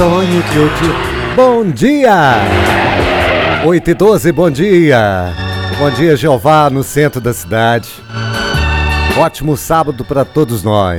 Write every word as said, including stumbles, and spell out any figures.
sonho que eu te... Bom dia! oito e doze, bom dia! Bom dia, Jeová, no centro da cidade. Ótimo sábado para todos nós.